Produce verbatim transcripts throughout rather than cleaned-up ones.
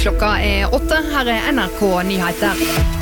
Klokka er åtte, her er N R K Nyheter.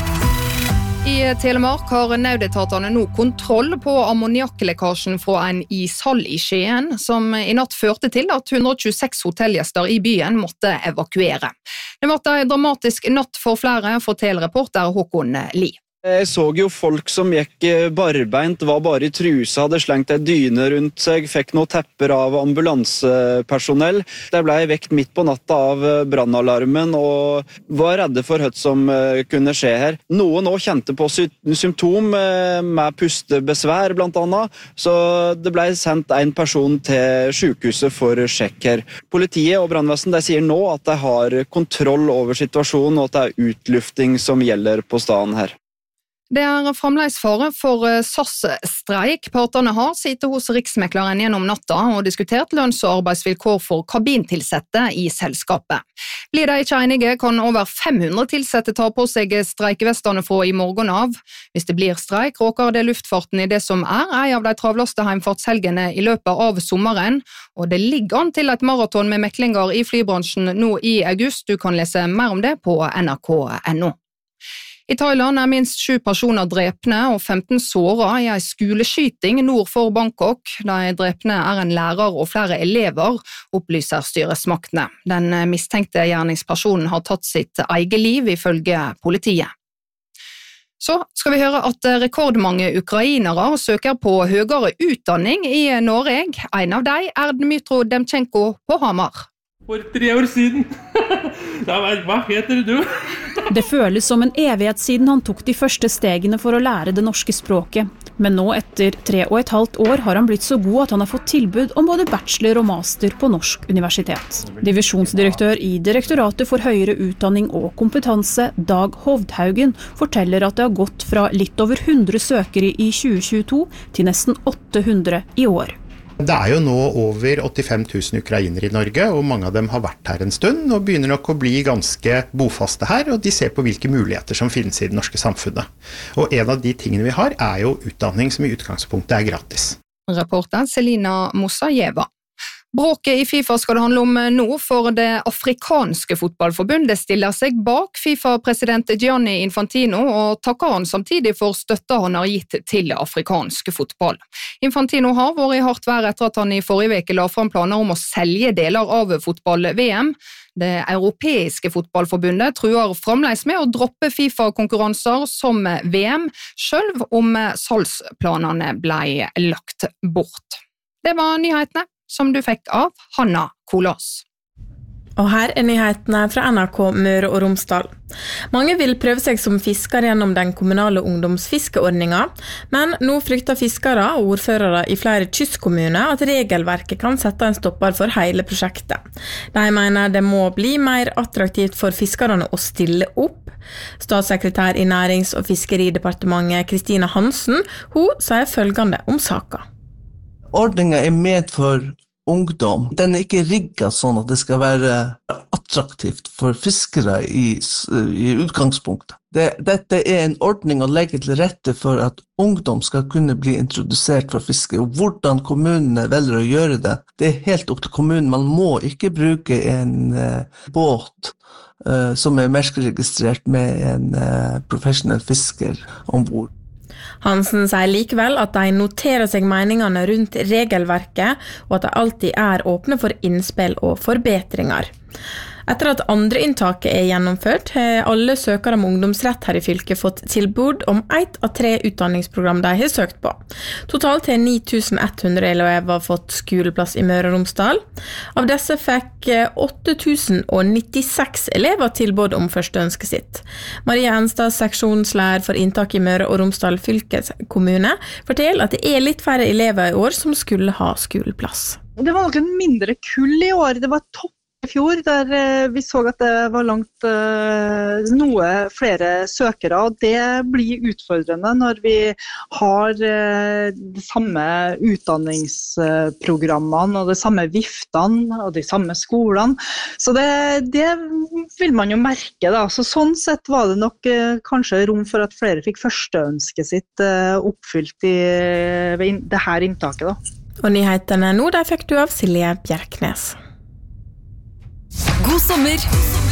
I Telemark har nødetatene nå kontroll på ammoniakklekkasjen fra en ishall i Skien, som i natt førte til at hundre og tjueseks hotellgjester i byen måtte evakuere. Det var en dramatisk natt for flere, forteller reporter Håkon Li. Jeg så jo folk som gikk barbeint, var bare i trusa, hadde slengt en dyne rundt seg, fikk noen tepper av ambulansepersonell. De ble vekt midt på natta av brannalarmen og var redde for hva som kunne skje her. Noen også kjente på symptom med pustebesvær blant annet, så det ble sendt en person til sykehuset for sjekk her. Politiet og brannvesen de sier nå at de har kontroll over situasjonen og at det er utlufting som gjelder på stedet her. Det er fremdeles fare for S A S-streik. Partene har sittet hos Riksmekleren gjennom natta og diskutert lønns- og arbeidsvilkår for kabintilsette i selskapet. Blir de ikke enige, kan over fem hundre tilsette ta på seg streikevestene fra i morgen av. Hvis det blir streik, råker det luftfarten i det som er en av de travleste heimfartshelgene i løpet av sommeren, og det ligger an til et maraton med meklinger i flybransjen nå i august. Du kan lese mer om det på N R K punktum N O. I Thailand er minst sju personer drepne og femten såret i en skoleskyting nord for Bangkok. De drepne er en lærer og flere elever, opplyser styresmaktene. Den mistenkte gjerningspersonen har tatt sitt eget liv ifølge politiet. Så skal vi høre at rekordmange ukrainere søker på høyere utdanning i Norge. En av dem er Dmytro Demchenko på Hamar. For tre år siden. Hva heter du? Det føles som en evighet siden han tok de første stegene for å lære det norske språket. Men nå etter tre og et halvt år har han blitt så god at han har fått tilbud om både bachelor og master på Norsk universitet. Divisjonsdirektør i Direktoratet for høyere utdanning og kompetanse, Dag Hovdhaugen, forteller at det har gått fra litt over hundre søkere i tjue tjueto til nesten åtte hundre i år. Det er jo nå over åttifem tusen ukrainere i Norge, og mange av dem har vært her en stund, og begynner nok å bli ganske bofaste her, og de ser på hvilke muligheter som finnes i det norske samfunnet. Og en av de tingene vi har er jo utdanning som i utgangspunktet er gratis. Reporter Selina Mosajeva. Bråket i FIFA skal det handle om nå, for det afrikanske fotballforbundet stiller seg bak FIFA-president Gianni Infantino og takker han samtidig for støtta han har gitt til afrikansk fotball. Infantino har vært i hardt vær etter at han i forrige uke la fram planer om å selge deler av fotball-V M. Det europeiske fotballforbundet truer fremdeles med å droppe FIFA-konkurranser som V M, selv om salgsplanene ble lagt bort. Det var nyhetene som du fikk av Hanna Kolas. Og her er nyhetene fra N R K Møre og Romsdal. Mange vil prøve seg som fisker gjennom den kommunale ungdomsfiskeordningen, men nå frykter fiskere og ordførere i flere kystkommuner at regelverket kan sette en stopper for hele prosjektet. De mener det må bli mer attraktivt for fiskerne å stille opp. Statssekretær i Nærings- og fiskeridepartementet Kristina Hansen, hun sier følgende om saken. Ordningen er ment for ungdom. Den er ikke rigget sånn at det skal være attraktivt for fiskere i, i utgangspunktet. Det, dette er en ordning å legge til rette for at ungdom skal kunne bli introdusert for fiske. Og hvordan kommunene velger å gjøre det, det er helt opp til kommunen. Man må ikke bruke en uh, båt uh, som er merkeregistrert med en uh, professionell fisker ombord. Hansen sier likevel at de noterer seg meningene rundt regelverket, og at de alltid er åpne for innspill og forbedringer. Etter at andre inntaket er gjennomført, har alle søkere om ungdomsrett her i fylket fått tilbud om ett av tre utdanningsprogram de har søkt på. Totalt har ni tusen ett hundre elever fått skoleplass i Møre og Romsdal. Av disse fikk åtte tusen nittiseks elever tilbud om første ønske sitt. Maria Enstad, seksjonslærer for inntak i Møre og Romsdal fylkeskommune, forteller at det er litt færre elever i år som skulle ha skoleplass. Det var nok en mindre kull i år. Det var topp i fjor, der vi så at det var langt uh, noe flere søkere, og det blir utfordrende når vi har uh, de samme utdanningsprogrammene og de samme viftene og de samme skolene. Så det, det vil man jo merke da. Så sånn sett var det nok uh, kanskje rom for at flere fikk førsteønsket sitt uh, oppfylt i uh, det her inntaket da. Og nyhetene nå, der fikk du av Silje Bjerknes. God sommer!